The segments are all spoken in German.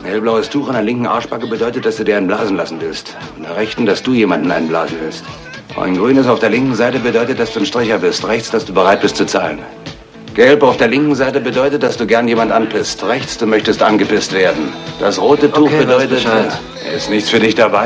Ein hellblaues Tuch an der linken Arschbacke bedeutet, dass du dir einen blasen lassen willst. An der rechten, dass du jemanden einen blasen willst. Ein grünes auf der linken Seite bedeutet, dass du ein Stricher bist. Rechts, dass du bereit bist zu zahlen. Gelb auf der linken Seite bedeutet, dass du gern jemand anpisst. Rechts, du möchtest angepisst werden. Das rote Tuch bedeutet... Ist nichts für dich dabei?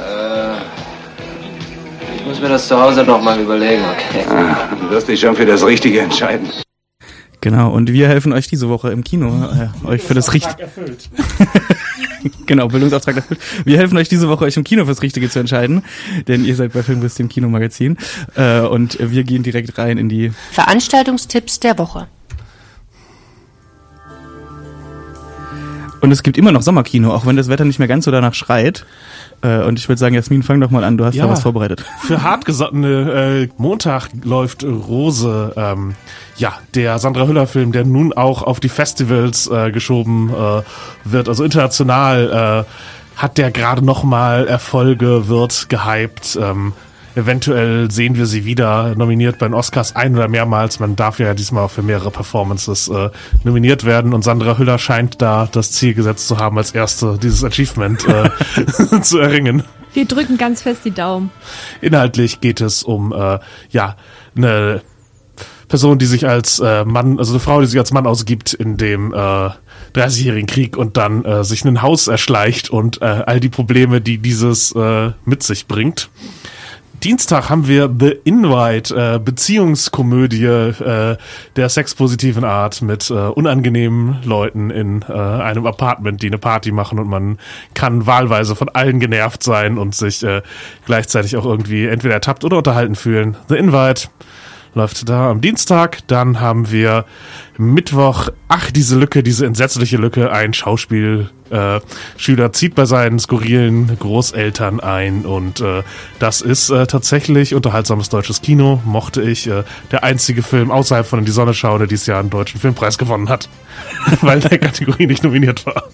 Ich muss mir das zu Hause noch mal überlegen, okay? Du wirst dich schon für das Richtige entscheiden. Genau, und wir helfen euch diese Woche im Kino, euch für das Richtige... erfüllt. Genau, Bildungsauftrag erfüllt. Wir helfen euch diese Woche, euch im Kino fürs Richtige zu entscheiden, denn ihr seid bei Filmriss, dem Kinomagazin, und wir gehen direkt rein in die... Veranstaltungstipps der Woche. Und es gibt immer noch Sommerkino, auch wenn das Wetter nicht mehr ganz so danach schreit. Und ich würde sagen, Jasmin, fang doch mal an, du hast da was vorbereitet. Für Hartgesottene, Montag läuft Rose, der Sandra Hüller-Film, der nun auch auf die Festivals geschoben wird, also international hat der gerade nochmal Erfolge, wird gehypt, eventuell sehen wir sie wieder nominiert bei den Oscars ein- oder mehrmals. Man darf ja diesmal auch für mehrere Performances nominiert werden. Und Sandra Hüller scheint da das Ziel gesetzt zu haben, als erste dieses Achievement zu erringen. Wir drücken ganz fest die Daumen. Inhaltlich geht es um eine Person, die sich als Mann, also eine Frau, die sich als Mann ausgibt in dem 30-jährigen Krieg und dann sich ein Haus erschleicht und all die Probleme, die dieses mit sich bringt. Dienstag haben wir The Invite, Beziehungskomödie der sexpositiven Art mit unangenehmen Leuten in einem Apartment, die eine Party machen, und man kann wahlweise von allen genervt sein und sich gleichzeitig auch irgendwie entweder ertappt oder unterhalten fühlen. The Invite läuft da am Dienstag. Dann haben wir Mittwoch, diese entsetzliche Lücke, ein Schauspielschüler zieht bei seinen skurrilen Großeltern ein, und das ist tatsächlich unterhaltsames deutsches Kino, mochte ich. Der einzige Film außerhalb von Die Sonne schauen, der dieses Jahr einen deutschen Filmpreis gewonnen hat, weil der Kategorie nicht nominiert war.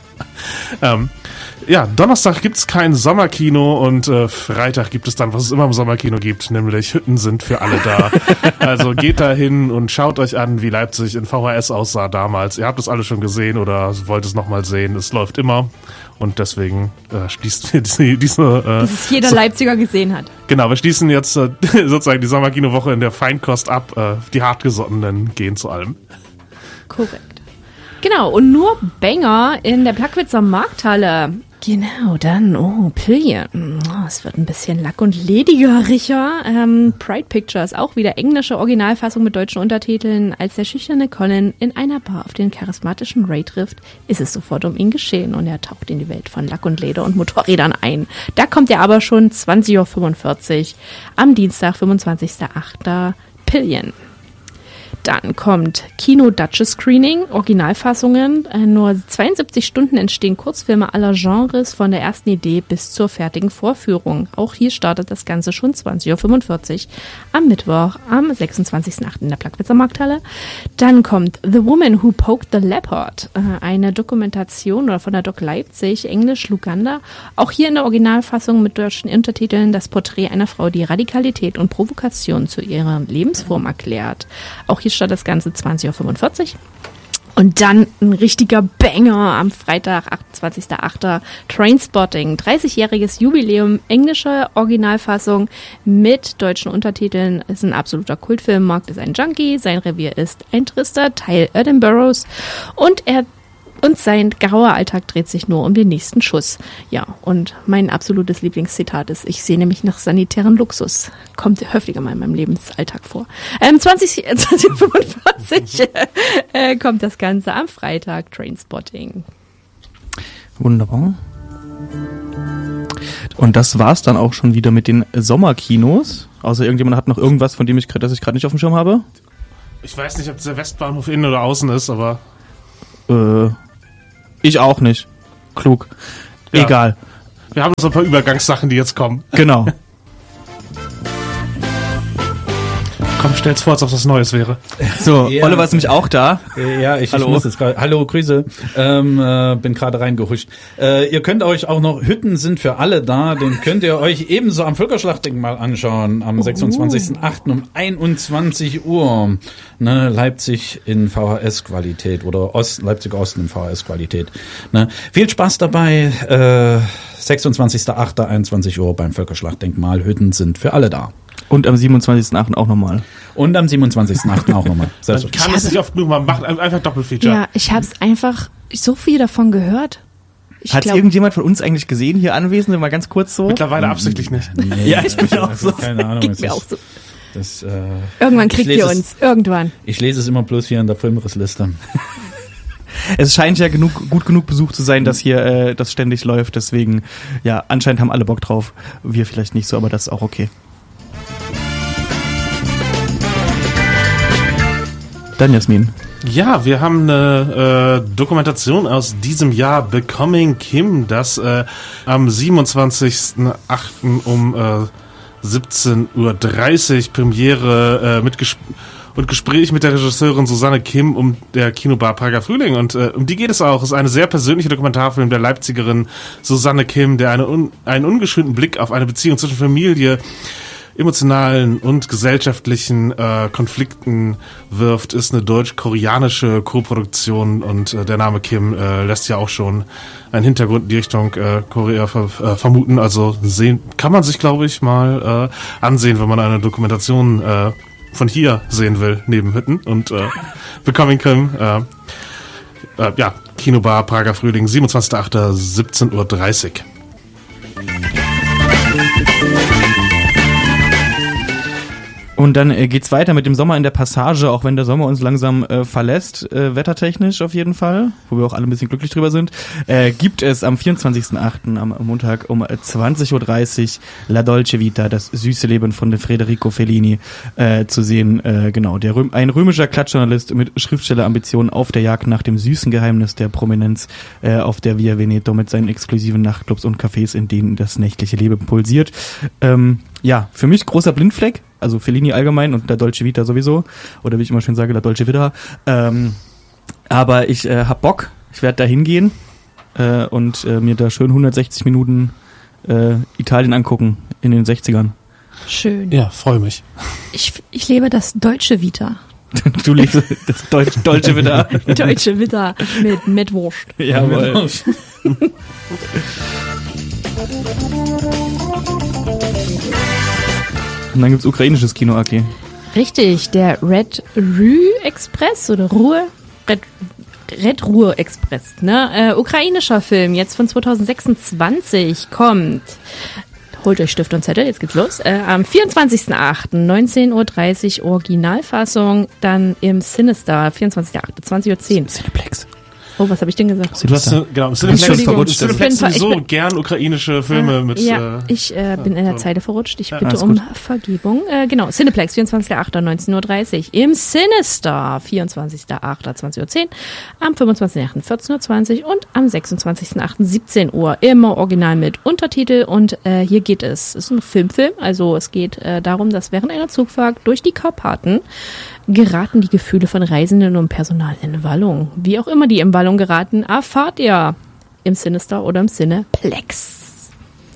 Donnerstag gibt's kein Sommerkino und Freitag gibt es dann, was es immer im Sommerkino gibt, nämlich Hütten sind für alle da. Also geht da hin und schaut euch an, wie Leipzig in VHS aussah damals. Ihr habt es alle schon gesehen oder wollt es nochmal sehen. Es läuft immer, und deswegen schließt diese... dass es jeder Leipziger gesehen hat. Genau, wir schließen jetzt sozusagen die Sommerkinowoche in der Feinkost ab. Die Hartgesottenen gehen zu allem. Korrekt. Genau, und nur Banger in der Plagwitzer Markthalle. Genau, dann, Pillion. Es wird ein bisschen lack- und ledigerischer. Pride Pictures, auch wieder englische Originalfassung mit deutschen Untertiteln. Als der schüchterne Colin in einer Bar auf den charismatischen Ray trifft, ist es sofort um ihn geschehen und er taucht in die Welt von Lack und Leder und Motorrädern ein. Da kommt er aber schon 20.45 Uhr am Dienstag, 25.08. Pillion. Dann kommt Kino Duchess Screening, Originalfassungen. Nur 72 Stunden entstehen Kurzfilme aller Genres von der ersten Idee bis zur fertigen Vorführung. Auch hier startet das Ganze schon 20.45 Uhr am Mittwoch, am 26.08. in der Plagwitzer Markthalle. Dann kommt The Woman Who Poked the Leopard, eine Dokumentation oder von der Doc Leipzig, Englisch Luganda. Auch hier in der Originalfassung mit deutschen Untertiteln das Porträt einer Frau, die Radikalität und Provokation zu ihrer Lebensform erklärt. Auch hier startet das Ganze 20.45 Uhr. Und dann ein richtiger Banger am Freitag, 28.08. Trainspotting, 30-jähriges Jubiläum, englische Originalfassung mit deutschen Untertiteln. Ist ein absoluter Kultfilm. Mark ist ein Junkie, sein Revier ist ein trister Teil Edinburghs und sein grauer Alltag dreht sich nur um den nächsten Schuss. Ja, und mein absolutes Lieblingszitat ist: Ich sehne mich nach sanitären Luxus. Kommt häufiger mal in meinem Lebensalltag vor. 2045 kommt das Ganze am Freitag. Trainspotting. Wunderbar. Und das war's dann auch schon wieder mit den Sommerkinos. Außer irgendjemand hat noch irgendwas, von dem das ich gerade nicht auf dem Schirm habe. Ich weiß nicht, ob der Westbahnhof innen oder außen ist, aber... Ich auch nicht. Klug. Ja. Egal. Wir haben so ein paar Übergangssachen, die jetzt kommen. Genau. Komm, stell's vor, als ob das Neues wäre. So, Ja. Oliver ist nämlich auch da. Ja, ich Hallo. muss jetzt gerade. Hallo, Grüße. Bin gerade reingehuscht. Ihr könnt euch auch noch Hütten sind für alle da. Den könnt ihr euch ebenso am Völkerschlachtdenkmal anschauen. Am 26.08. um 21 Uhr. Ne, Leipzig in VHS-Qualität oder Leipzig Osten in VHS-Qualität. Ne, viel Spaß dabei. 26.08. 21 Uhr beim Völkerschlachtdenkmal. Hütten sind für alle da. Und am 27.8. auch nochmal. Und am 27.08. auch nochmal. Man kann es nicht oft genug machen. Macht einfach Doppelfeature. Ja, ich habe es einfach so viel davon gehört. Hat es irgendjemand von uns eigentlich gesehen, hier anwesend? Mal ganz kurz so. Mittlerweile absichtlich nicht. Nee, Ja, ich bin auch so. Keine Ahnung. Geht mir auch so. Das, Irgendwann ich kriegt lese ihr es- uns. Irgendwann. Ich lese es immer bloß hier in der Filmrissliste. Es scheint ja gut genug besucht zu sein, dass hier das ständig läuft. Deswegen, ja, anscheinend haben alle Bock drauf. Wir vielleicht nicht so, aber das ist auch okay. Dann Jasmin. Ja, wir haben eine Dokumentation aus diesem Jahr, Becoming Kim, das am 27.08. um 17.30 Uhr Premiere und Gespräch mit der Regisseurin Susanne Kim um der Kinobar Prager Frühling. Und um die geht es auch. Es ist eine sehr persönliche Dokumentarfilm der Leipzigerin Susanne Kim, der einen ungeschönten Blick auf eine Beziehung zwischen Familie, emotionalen und gesellschaftlichen Konflikten wirft, ist eine deutsch-koreanische Koproduktion und der Name Kim lässt ja auch schon einen Hintergrund in die Richtung Korea vermuten. Also kann man sich, glaube ich, mal ansehen, wenn man eine Dokumentation von hier sehen will, neben Hütten und Becoming Kim. Ja, Kinobar Prager Frühling, 27.08., 17.30 Uhr. Und dann geht's weiter mit dem Sommer in der Passage, auch wenn der Sommer uns langsam verlässt, wettertechnisch auf jeden Fall, wo wir auch alle ein bisschen glücklich drüber sind, gibt es am 24.08. am Montag um 20.30 Uhr La Dolce Vita, das süße Leben von Federico Fellini, zu sehen. Genau, ein römischer Klatschjournalist mit Schriftstellerambitionen auf der Jagd nach dem süßen Geheimnis der Prominenz auf der Via Veneto mit seinen exklusiven Nachtclubs und Cafés, in denen das nächtliche Leben pulsiert. Ja, für mich großer Blindfleck. Also Fellini allgemein und der Dolce Vita sowieso. Oder wie ich immer schön sage, la Dolce Vita. Aber ich hab Bock. Ich werde da hingehen und mir da schön 160 Minuten Italien angucken in den 60ern. Schön. Ja, freue mich. Ich lebe das deutsche Vita. Du lebst das Dolce Vita. Deutsche Vita mit Wurst. Jawohl. Und dann gibt's ukrainisches Kino, Aki. Richtig, der Red Express oder Red Ruhr Express, ne? Ukrainischer Film, jetzt von 2026 kommt. Holt euch Stift und Zettel, jetzt geht's los. Am 24.08. 19.30 Uhr Originalfassung, dann im Sinister, 24.08. 20.10 Uhr. Cineplex. Oh, was habe ich denn gesagt? Du hast, genau, im Entschuldigung. Cineplex Ich bin- sowieso gern ukrainische Filme mit... Ja, ich bin in der Zeile verrutscht. Ich bitte alles um gut. Vergebung. Genau, Cineplex, 24.08. 19.30 Uhr. Im Sinister, 24.08. 20.10 Uhr. Am 25.08. 14.20 Uhr und am 26.08. 17 Uhr. Immer original mit Untertitel. Und hier geht es. Es ist ein Filmfilm. Also es geht darum, dass während einer Zugfahrt durch die Karpaten geraten die Gefühle von Reisenden und Personal in Wallung. Wie auch immer die in Wallung geraten, erfahrt ihr im Sinister oder im Cineplex.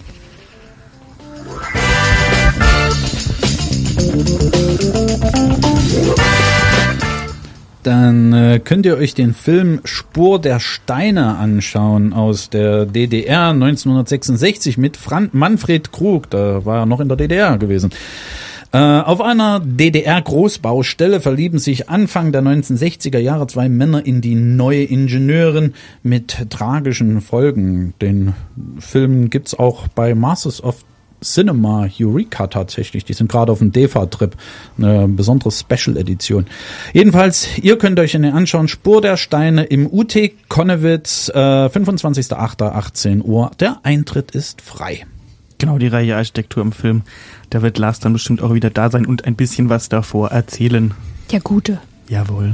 Dann könnt ihr euch den Film Spur der Steine anschauen aus der DDR 1966 mit Manfred Krug. Da war er noch in der DDR gewesen. Auf einer DDR-Großbaustelle verlieben sich Anfang der 1960er Jahre zwei Männer in die neue Ingenieurin mit tragischen Folgen. Den Film gibt's auch bei Masters of Cinema Eureka tatsächlich. Die sind gerade auf dem DEFA-Trip. Eine besondere Special-Edition. Jedenfalls, ihr könnt euch den anschauen. Spur der Steine im UT Konnewitz, 25.08.18 Uhr. Der Eintritt ist frei. Genau, die Reihe Architektur im Film. Da wird Lars dann bestimmt auch wieder da sein und ein bisschen was davor erzählen. Der Gute. Jawohl.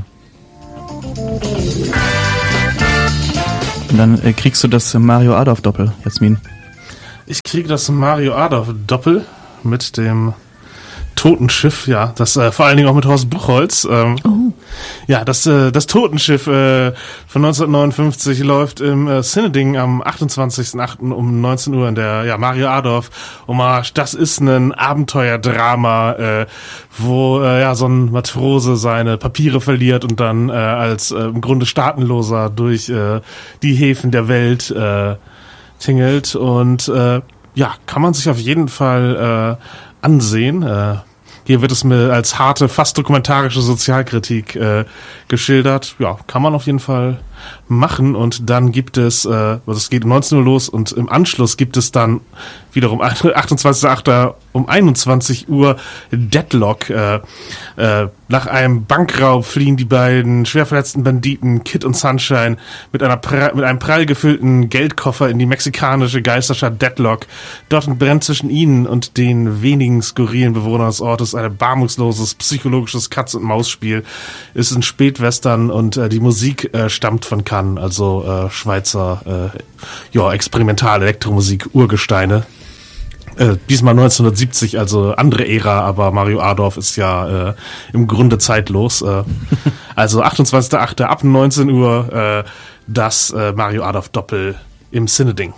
Und dann kriegst du das Mario Adolf Doppel, Jasmin. Ich kriege das Mario Adolf Doppel mit dem Totenschiff, ja, das vor allen Dingen auch mit Horst Buchholz. Ja, das Totenschiff von 1959 läuft im Cineding am 28.08. um 19 Uhr in der Mario Adorf Hommage. Das ist ein Abenteuerdrama, wo so ein Matrose seine Papiere verliert und dann als im Grunde Staatenloser durch die Häfen der Welt tingelt und kann man sich auf jeden Fall ansehen. Hier wird es mir als harte, fast dokumentarische Sozialkritik geschildert. Ja, kann man auf jeden Fall machen. Und dann gibt es, es geht um 19 Uhr los und im Anschluss gibt es dann wiederum 28.08. um 21 Uhr Deadlock. Nach einem Bankraub fliehen die beiden schwer verletzten Banditen Kid und Sunshine mit einem prall gefüllten Geldkoffer in die mexikanische Geisterstadt Deadlock. Dort brennt zwischen ihnen und den wenigen skurrilen Bewohnern des Ortes ein erbarmungsloses psychologisches Katz-und-Maus-Spiel. Es ist ein Spätwestern und die Musik stammt von Cannes, also Schweizer Experimental-Elektromusik, Urgesteine. Diesmal 1970, also andere Ära, aber Mario Adorf ist ja im Grunde zeitlos. Also 28.08. ab 19 Uhr das Mario Adorf Doppel im Cineding.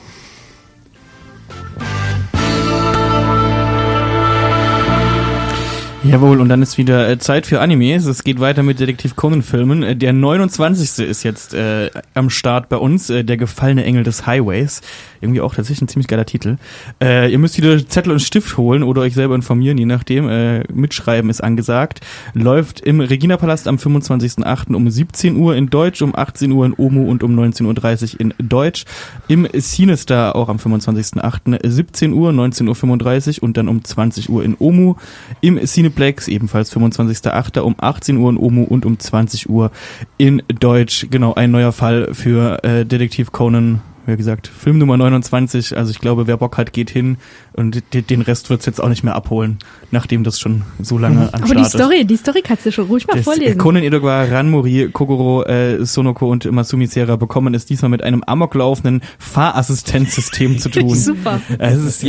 Jawohl, und dann ist wieder Zeit für Animes. Es geht weiter mit Detektiv Conan-Filmen. Der 29. ist jetzt am Start bei uns, der gefallene Engel des Highways. Irgendwie auch tatsächlich ein ziemlich geiler Titel. Ihr müsst wieder Zettel und Stift holen oder euch selber informieren, je nachdem. Mitschreiben ist angesagt. Läuft im Regina-Palast am 25.08. um 17 Uhr in Deutsch, um 18 Uhr in Omu und um 19.30 Uhr in Deutsch. Im Cinestar auch am 25.08. 17 Uhr, 19.35 Uhr und dann um 20 Uhr in Omu. Im Cineplex ebenfalls 25.08. um 18 Uhr in Omu und um 20 Uhr in Deutsch. Genau, ein neuer Fall für Detektiv Conan. Wie gesagt, Film Nummer 29, also ich glaube, wer Bock hat, geht hin und den Rest wird's jetzt auch nicht mehr abholen, nachdem das schon so lange am Start ist. Aber die Story kannst du schon ruhig mal vorlesen. Conan Edogawa, Ranmori, Kogoro, Sonoko und Masumi Sera bekommen es diesmal mit einem amoklaufenden Fahrassistenzsystem zu tun. Super. Es ist,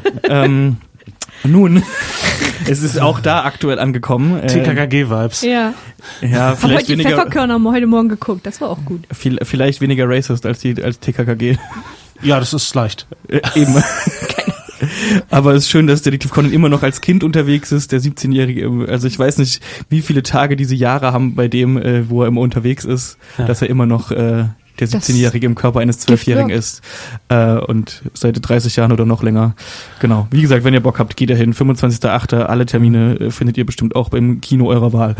nun, es ist auch da aktuell angekommen. TKKG-Vibes. Ja. Ja, vielleicht die Pfefferkörner haben wir heute Morgen geguckt, das war auch gut. Vielleicht weniger racist als TKKG. Ja, das ist leicht. Eben. Aber es ist schön, dass Detektiv Conan immer noch als Kind unterwegs ist, der 17-Jährige. Also ich weiß nicht, wie viele Tage diese Jahre haben bei dem, wo er immer unterwegs ist, dass er immer noch der 17-Jährige im Körper eines 12-Jährigen ist und seit 30 Jahren oder noch länger. Genau. Wie gesagt, wenn ihr Bock habt, geht ihr hin. 25.08. Alle Termine findet ihr bestimmt auch beim Kino eurer Wahl.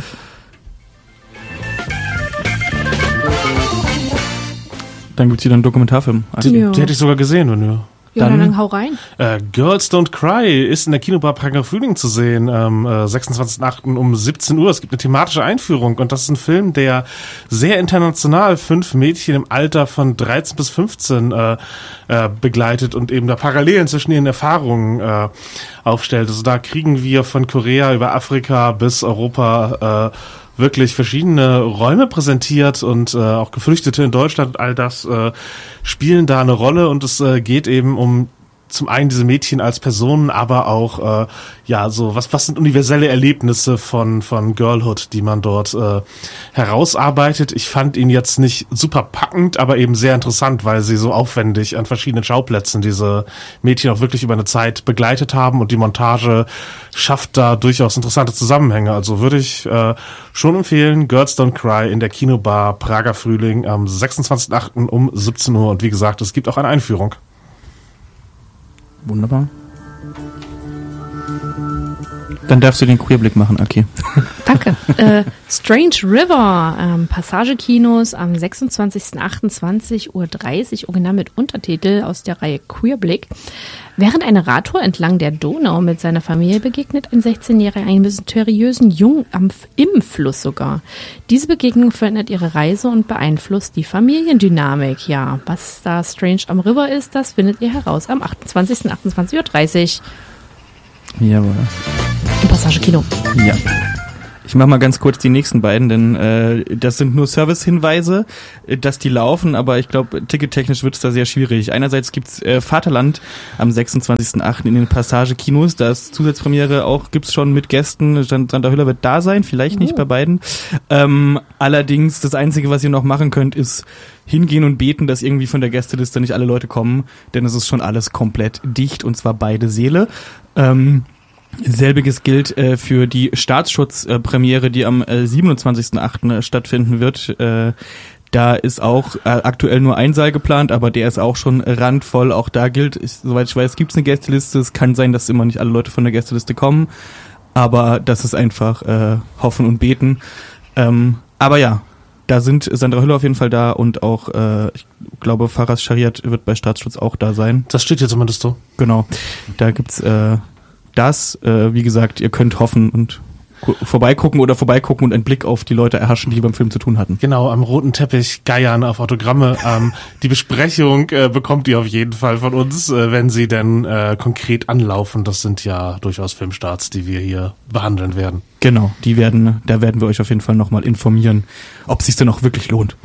Dann gibt's wieder einen Dokumentarfilm. Den hätte ich sogar gesehen, wenn du... Ja, dann hau rein. Girls Don't Cry ist in der Kinobar Prager Frühling zu sehen, am 26.08. um 17 Uhr. Es gibt eine thematische Einführung und das ist ein Film, der sehr international 5 Mädchen im Alter von 13 bis 15 begleitet und eben da Parallelen zwischen ihren Erfahrungen aufstellt. Also da kriegen wir von Korea über Afrika bis Europa wirklich verschiedene Räume präsentiert und auch Geflüchtete in Deutschland, all das spielen da eine Rolle und es geht eben um zum einen diese Mädchen als Personen, aber auch was sind universelle Erlebnisse von Girlhood, die man dort herausarbeitet. Ich fand ihn jetzt nicht super packend, aber eben sehr interessant, weil sie so aufwendig an verschiedenen Schauplätzen diese Mädchen auch wirklich über eine Zeit begleitet haben und die Montage schafft da durchaus interessante Zusammenhänge. Also würde ich schon empfehlen, Girls Don't Cry in der Kinobar Prager Frühling am 26.08. um 17 Uhr und wie gesagt, es gibt auch eine Einführung. Wunderbar. Dann darfst du den Queerblick machen, okay. Danke. Strange River, Passagekinos am 26.28.30 Uhr, original mit Untertitel aus der Reihe Queerblick. Während eine Radtour entlang der Donau mit seiner Familie begegnet ein 16-Jähriger einen mysteriösen Jungen im Fluss sogar. Diese Begegnung verändert ihre Reise und beeinflusst die Familiendynamik. Ja, was da Strange am River ist, das findet ihr heraus am 28.28.30 Uhr. Jawohl. Im Passagekino. Ja. Ich mache mal ganz kurz die nächsten beiden, denn das sind nur Service-Hinweise, dass die laufen, aber ich glaube, tickettechnisch wird es da sehr schwierig. Einerseits gibt's Vaterland am 26.08. in den Passage-Kinos, da ist Zusatzpremiere auch, gibt's schon mit Gästen, Sandra Hüller wird da sein, vielleicht nicht bei beiden. Allerdings, das Einzige, was ihr noch machen könnt, ist hingehen und beten, dass irgendwie von der Gästeliste nicht alle Leute kommen, denn es ist schon alles komplett dicht, und zwar beide Säle. Selbiges gilt für die Staatsschutzpremiere, die am 27.08. stattfinden wird. Da ist auch aktuell nur ein Saal geplant, aber der ist auch schon randvoll. Auch da gilt, soweit ich weiß, gibt's eine Gästeliste. Es kann sein, dass immer nicht alle Leute von der Gästeliste kommen, aber das ist einfach hoffen und beten. Aber ja, da sind Sandra Hüller auf jeden Fall da, und auch, ich glaube, Faras Shariat wird bei Staatsschutz auch da sein. Das steht hier zumindest so. Genau, da gibt's das, wie gesagt, ihr könnt hoffen und vorbeigucken und einen Blick auf die Leute erhaschen, die beim Film zu tun hatten. Genau, am roten Teppich geiern auf Autogramme. Die Besprechung bekommt ihr auf jeden Fall von uns, wenn sie denn konkret anlaufen. Das sind ja durchaus Filmstarts, die wir hier behandeln werden. Genau, da werden wir euch auf jeden Fall nochmal informieren, ob es sich denn auch wirklich lohnt.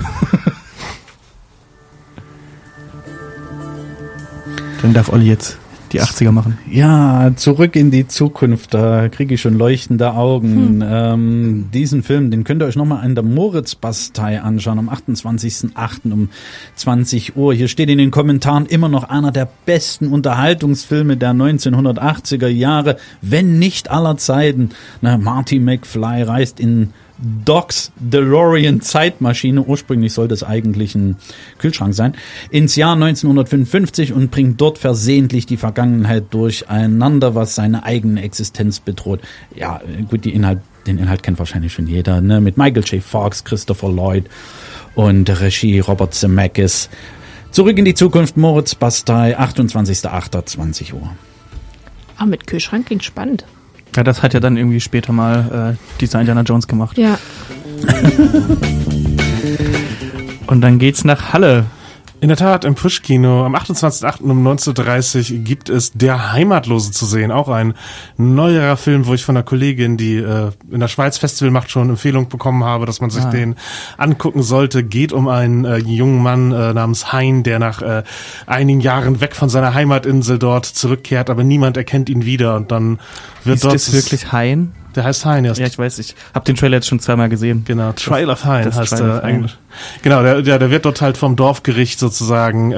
Dann darf Olli jetzt die 80er machen. Ja, Zurück in die Zukunft, da kriege ich schon leuchtende Augen. Diesen Film, den könnt ihr euch nochmal an der Moritzbastei anschauen, am 28.08. um 20 Uhr. Hier steht in den Kommentaren immer noch einer der besten Unterhaltungsfilme der 1980er Jahre, wenn nicht aller Zeiten. Marty McFly reist in Docs DeLorean Zeitmaschine, ursprünglich sollte es eigentlich ein Kühlschrank sein, ins Jahr 1955 und bringt dort versehentlich die Vergangenheit durcheinander, was seine eigene Existenz bedroht. Ja, gut, den Inhalt kennt wahrscheinlich schon jeder, ne? Mit Michael J. Fox, Christopher Lloyd und Regie Robert Zemeckis. Zurück in die Zukunft, Moritzbastei, 28.08.20 Uhr. Ah, mit Kühlschrank klingt spannend. Ja, das hat ja dann irgendwie später mal dieser Indiana Jones gemacht. Ja. Und dann geht's nach Halle. In der Tat, im Push-Kino am 28.08. um 19.30 Uhr gibt es Der Heimatlose zu sehen. Auch ein neuerer Film, wo ich von einer Kollegin, die in der Schweiz Festival macht, schon Empfehlung bekommen habe, dass man sich den angucken sollte. Geht um einen jungen Mann namens Hein, der nach einigen Jahren weg von seiner Heimatinsel dort zurückkehrt, aber niemand erkennt ihn wieder. Und dann wird dort... Ist das wirklich Hein? Der heißt Hein, ja. Ja, ich weiß, ich habe den Trailer jetzt schon zweimal gesehen. Genau, Trial of Hein heißt der Englisch. Genau, der wird dort halt vom Dorfgericht sozusagen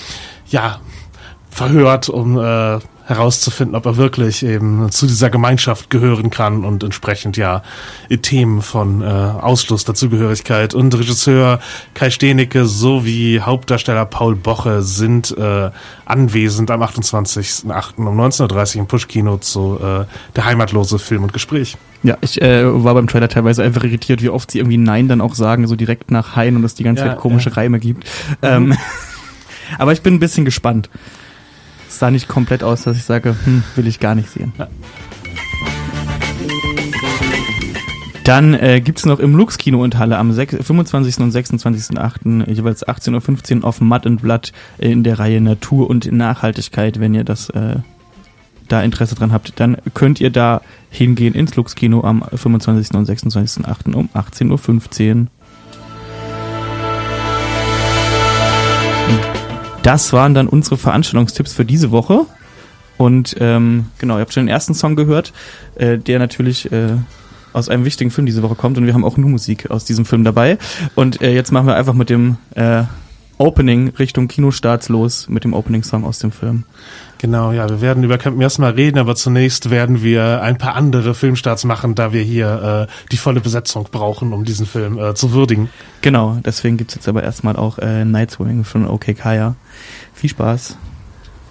verhört, um herauszufinden, ob er wirklich eben zu dieser Gemeinschaft gehören kann, und entsprechend Themen von Ausschluss, Dazugehörigkeit. Und Regisseur Kai Steenecke sowie Hauptdarsteller Paul Boche sind anwesend am 28.08. um 19.30 Uhr im Push-Kino zu Der Heimatlose, Film und Gespräch. Ja, ich war beim Trailer teilweise einfach irritiert, wie oft sie irgendwie Nein dann auch sagen, so direkt nach Hein, und es die ganze Zeit komische Reime gibt. Aber ich bin ein bisschen gespannt. Es sah nicht komplett aus, dass ich sage, will ich gar nicht sehen. Ja. Dann gibt's noch im Lux-Kino und Halle am 25. und 26.08. jeweils 18.15 Uhr auf Mud and Blood in der Reihe Natur und Nachhaltigkeit. Wenn ihr das da Interesse dran habt, dann könnt ihr da hingehen ins Lux-Kino am 25. und 26.08. um 18.15 Uhr. Das waren dann unsere Veranstaltungstipps für diese Woche. Und genau, ihr habt schon den ersten Song gehört, der natürlich aus einem wichtigen Film diese Woche kommt. Und wir haben auch nur Musik aus diesem Film dabei. Und jetzt machen wir einfach mit dem Opening Richtung Kinostarts los, mit dem Opening-Song aus dem Film. Genau, ja, wir werden über Campen erstmal reden, aber zunächst werden wir ein paar andere Filmstarts machen, da wir hier die volle Besetzung brauchen, um diesen Film zu würdigen. Genau, deswegen gibt's jetzt aber erstmal auch Night Swing von OK Kaya. Viel Spaß.